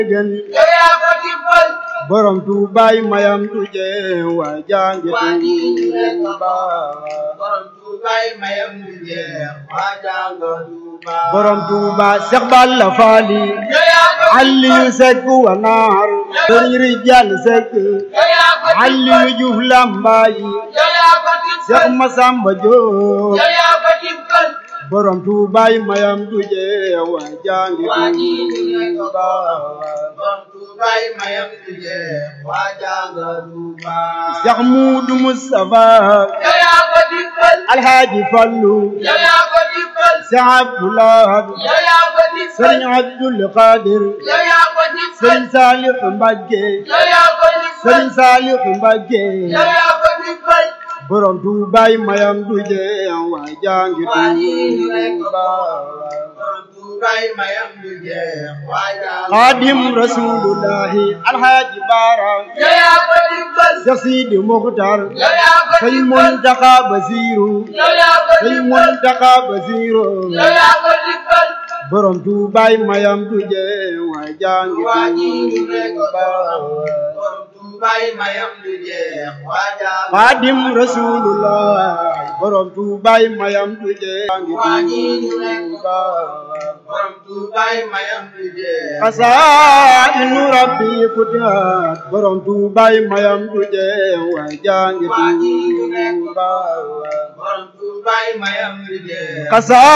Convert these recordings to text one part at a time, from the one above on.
gën borom Tuubaay mayam tuje waa jangi Tuuba borom Tuuba Seex Balla Faali Aliyu Sekk wa naar Sëriñ Rijal Sekk Aliyu Juuf Lambaay Seex Masamba Jóob borom Tuubaay mayam tuje waa jangi Tuuba Seex Muudu Mustafa Alhaaji Fallu Seex Abdulaay Sëriñ Abdul Qaadir Sëriñ Saalix Mbàkke Sëriñ Saalix Mbàkke borom Tuubaay mayam tuje waa jangi Tuuba Xaadim Rasuulullaahi Alhaaji Baara Seex Sidi Muxtaar Sëriñ Muntaxa Basiiru Sëriñ Muntaxa Basiiru borom Tuubaay mayam tuje waa jangi Tuuba Xaadim Rasuulullaahi borom Tuubaay mayam tuje Xasaa'inu Rabbi futihat borom Tuubaay mayam tuje waa jangi Tuuba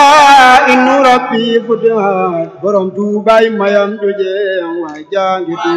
Xasaa'inu Rabbi futihat borom Tuubaay mayam tuje waa jangi Tuuba